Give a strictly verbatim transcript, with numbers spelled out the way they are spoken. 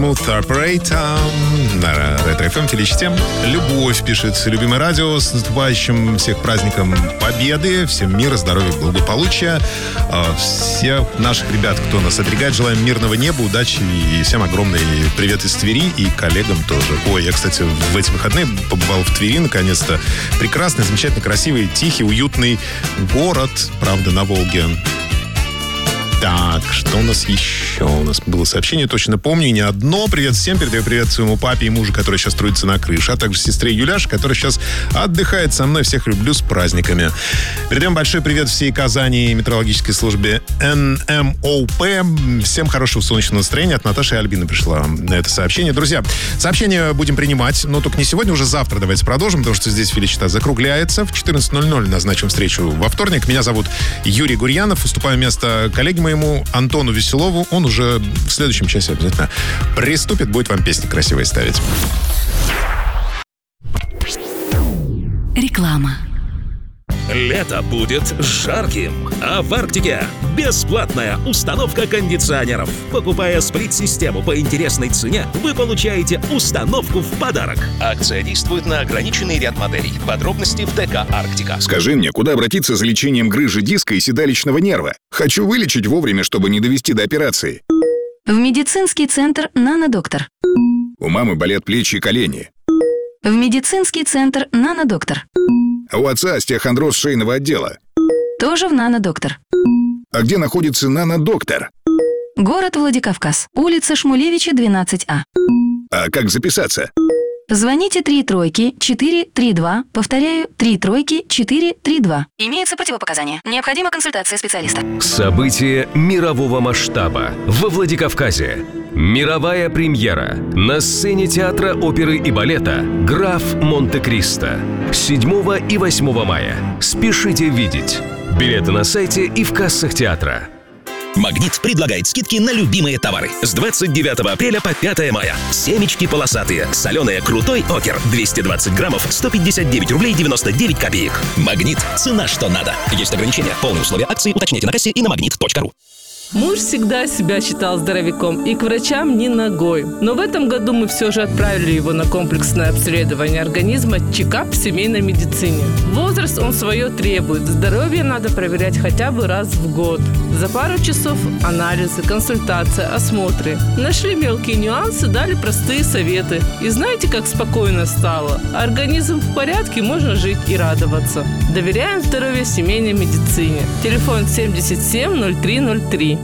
Smooth Operator на Ретро-эф эм телечтем. Любовь пишет: любимое радио, с наступающим всех праздником Победы, всем мира, здоровья, благополучия. Всех наших ребят, кто нас оберегает, желаем мирного неба, удачи и всем огромный привет из Твери и коллегам тоже. Ой, я, кстати, в эти выходные побывал в Твери, наконец-то. Прекрасный, замечательный, красивый, тихий, уютный город, правда, на Волге. Так, что у нас еще? У нас было сообщение, точно помню, и не одно. Привет всем, передаю привет своему папе и мужу, который сейчас трудится на крыше, а также сестре Юляше, которая сейчас отдыхает со мной. Всех люблю, с праздниками. Передаем большой привет всей Казани и метеорологической службе эн эм о пэ. Всем хорошего солнечного настроения. От Наташи и Альбины пришло это сообщение. Друзья, сообщения будем принимать, но только не сегодня, уже завтра давайте продолжим, потому что здесь Филичита закругляется. В четырнадцать ноль ноль назначим встречу во вторник. Меня зовут Юрий Гурьянов. Выступаю вместо коллеги моего ему Антону Веселову. Он уже в следующем часе обязательно приступит, будет вам песни красивые ставить. Реклама. Лето будет жарким, а в Арктике бесплатная установка кондиционеров. Покупая сплит-систему по интересной цене, вы получаете установку в подарок. Акция действует на ограниченный ряд моделей. Подробности в ДК «Арктика». Скажи мне, куда обратиться за лечением грыжи диска и седалищного нерва? Хочу вылечить вовремя, чтобы не довести до операции. В медицинский центр «Нанодоктор». У мамы болят плечи и колени. В медицинский центр «Нанодоктор». А у отца остеохондроз шейного отдела. Тоже в «Нанодоктор». А где находится «Нанодоктор»? Город Владикавказ. Улица Шмулевича, двенадцать А. А как записаться? Звоните три тройки четыре три два. Повторяю, три тройки четыре три два. Имеются противопоказания. Необходима консультация специалиста. Событие мирового масштаба во Владикавказе. Мировая премьера на сцене театра оперы и балета «Граф Монте-Кристо». седьмого и восьмого мая. Спешите видеть. Билеты на сайте и в кассах театра. «Магнит» предлагает скидки на любимые товары. С двадцать девятого апреля по пятое мая. Семечки полосатые, соленые крутой окер. двести двадцать граммов, сто пятьдесят девять рублей девяносто девять копеек. «Магнит» – цена, что надо. Есть ограничения. Полные условия акции уточняйте на кассе и на магнит точка ру. Муж всегда себя считал здоровяком и к врачам ни ногой. Но в этом году мы все же отправили его на комплексное обследование организма «Чекап» в семейной медицине. Возраст он свое требует. Здоровье надо проверять хотя бы раз в год. За пару часов анализы, консультация, осмотры. Нашли мелкие нюансы, дали простые советы. И знаете, как спокойно стало? Организм в порядке, можно жить и радоваться. Доверяем здоровью семейной медицине. Телефон семьдесят семь ноль три ноль три.